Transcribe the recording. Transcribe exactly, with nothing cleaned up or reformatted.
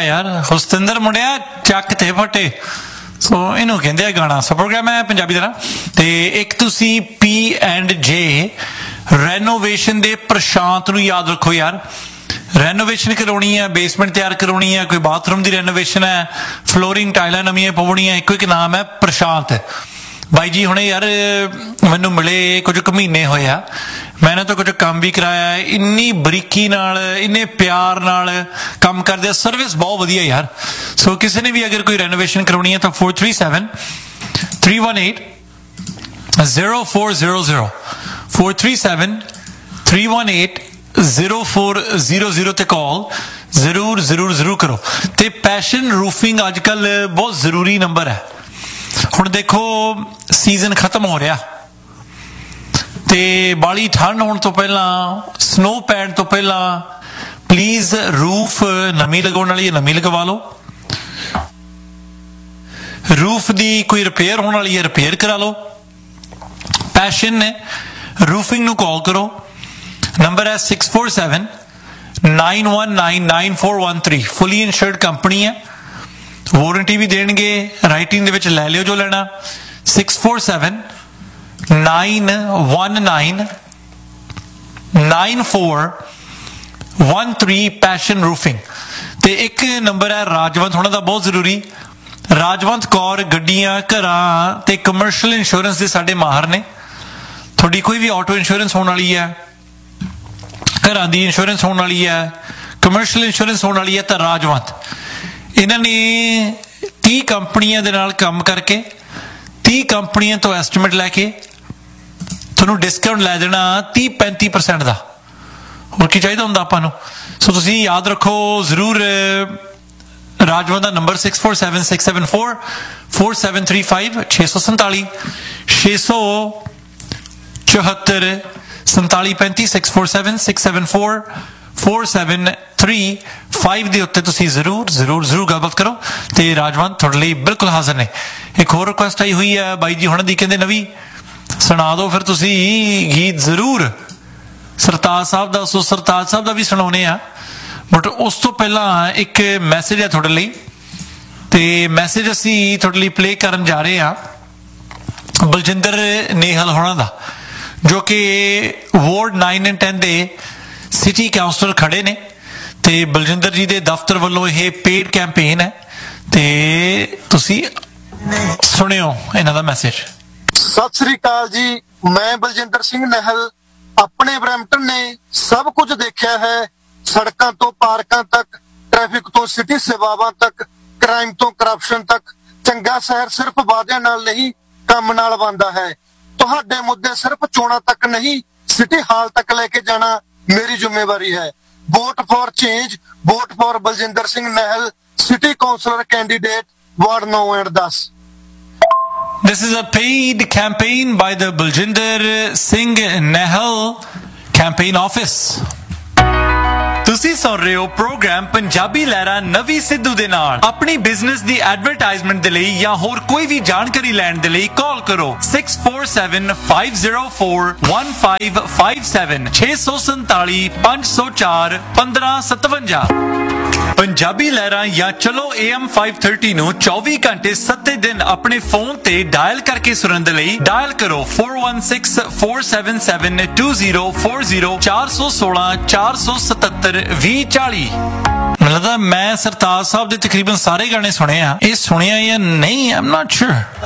यार हुसतिंदर मुंडिया चक ते फटे सो इनू कहते हैं गाना। सो प्रोग्राम है पंजाबी का ते एक तुसी पी एंड जे रेनोवेशन दे प्रशांत नू याद रखो यार। रेनोवेशन करवानी है, बेसमेंट तैयार करवानी है, कोई बाथरूम की रेनोवेशन है, फ्लोरिंग टाइलां नवीं पवाउणियां, एक एक नाम है प्रशांत बाई जी। हुणे यार मैनू मिले कुछ क महीने होए आ, मैंने तो कुछ काम भी कराया, इन्नी बरीकी नाल इन्ने प्यार नाल काम करदे, सर्विस बहुत वधिया यार। सो किसी ने भी अगर कोई रेनोवेशन करवानी है तो four three seven three one eight zero four zero zero four three seven three one eight zero four zero zero ते कॉल जरूर जरूर जरूर करो। ते पैशन रूफिंग अजकल बहुत जरूरी नंबर है। हुण देखो सीजन खत्म हो रहा ते बाली ठंड होने तो पहला, स्नो पैण तो पहला प्लीज रूफ नमी लगाने वाली नमी लगवा लो, रूफ दी कोई रिपेयर होने वाली है रिपेयर करा लो। पैशन ने रूफिंग नू कॉल करो, नंबर है six four seven nine one nine nine four one three. Fully insured company है, वारंटी भी देंगे, राइटिंग दे विच लै लियो जो लेना। Six four seven nine one nine nine four one three passion roofing. ते एक नंबर है राजवंत होना दा बहुत जरूरी। राजवंत कौर गड्डियां घरां ते कमर्शियल इंश्योरेंस दे साडे माहर ने। थोड़ी कोई भी ऑटो इंश्योरेंस होने वाली है, घरां दी इंश्योरेंस होने वाली है, कमर्शियल इंश्योरेंस होने वाली है, तो राजवंत इन्होंने तीह कंपनियां दे नाल काम करके तीह कंपनियां तो एस्टिमेट लैके तुहानूं डिस्काउंट लै देना तीह पैंती परसेंट का। होर की चाहिए हुंदा आपां नूं। सो तुसीं याद रखो जरूर राजवंत का number six four seven six seven four four seven three five छे सौ संताली छे सौ चौहत्तर संताली पैंती six four seven six seven four four seven three five के उत्ते तुसीं जरूर जरूर जरूर गलबात करो ते राजवंत तुहाडे लई बिल्कुल हाजिर ने। एक होर रिक्वेस्ट आई हुई है बाई जी हुणां दी, कहंदे नवी सुना दो फिर तुसीं गीत जरूर सरताज साहब दा। सो सरताज साहब दा भी सुणाउने आ, बट उस तो पहला एक मैसेज है तुहाडे लई ते मैसेज असीं तुहाडे लई प्ले करन जा रहे हां बलजिंदर नेहल होणां दा, जो कि ward nine and ten they city counsellor खड़े ने ते बलजिंदर जी दे दफ्तर वालों यह पेड कैंपेन है ते तुसी सुनियो इन्हां दा मैसेज। सत श्री अकाल जी, मैं बलजिंदर सिंह नहल अपने ब्रैम्पटन ने सब कुछ देखा है, सड़कों तो पार्कों तक, ट्रैफिक तो सिटी सेवावां तक, क्राइम तो करप्शन तक। चंगा शहर सिर्फ वादियां नाल नहीं काम नाल बनदा है। तुहाडे मुद्दे सिर्फ चोणां तक नहीं सिटी हाल तक लेके जाना मेरी जिम्मेवारी है। Vote for change, vote for Baljinder Singh नहल, city counsellor candidate ward now and दस। This is a paid campaign by the Baljinder Singh Nahal campaign office. ਤੁਸੀਂ ਸੁਣ ਰਹੇ ਹੋ ਪ੍ਰੋਗਰਾਮ ਪੰਜਾਬੀ ਲਹਿਰਾ ਨਵੀਂ ਸਿੱਧੂ ਦੇ ਨਾਲ। ਆਪਣੀ ਬਿਜ਼ਨਸ ਦੀ ਐਡਵਰਟਾਈਜ਼ਮੈਂਟ ਦੇ ਲਈ ਜਾਂ ਹੋਰ ਕੋਈ ਵੀ ਜਾਣਕਾਰੀ ਲੈਣ ਦੇ ਲਈ ਕਾਲ ਕਰੋ six four ਸੈवन five zero four one five five seven छे सौ संताली पांच सौ चार पंद्रह सतवंजा। पंजाबी लहरा या चलो ए एम फाइव थर्टी ਨੂੰ चौबीस घंटे सत्ते दिन अपने फोन ते डायल करके सुनन दे ਲਈ डायल करो four one six four seven seven two zero four zero चार सौ सोलह चार सौ सतहत्तर बीस चालीस। ਮੈਨੂੰ ਲੱਗਦਾ ਮੈਂ ਸਰਤਾਜ ਸਾਹਿਬ ਦੇ ਤਕਰੀਬਨ ਸਾਰੇ ਗਾਣੇ ਸੁਣੇ ਆ, ਇਹ ਸੁਣਿਆ ਜਾਂ ਨਹੀਂ, ਆਈ ਐਮ ਨॉट श्योर।